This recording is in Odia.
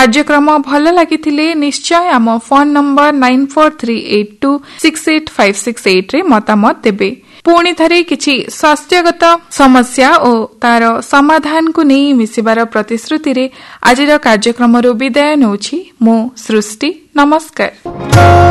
କାର୍ଯ୍ୟକ୍ରମ ଭଲ ଲାଗିଥିଲେ ନିଶ୍ଚୟ ଆମ ଫୋନ ନମ୍ବର 9438268568 ରେ ମତାମତ ଦେବେ। ପୁଣି ଥରେ କିଛି ସ୍ୱାସ୍ଥ୍ୟଗତ ସମସ୍ୟା ଓ ତାର ସମାଧାନକୁ ନେଇ ମିଶିବାର ପ୍ରତିଶ୍ରୁତିରେ ଆଜିର କାର୍ଯ୍ୟକ୍ରମରୁ ବିଦାୟ ନେଉଛି ମୁଁ ସୃଷ୍ଟି। ନମସ୍କାର।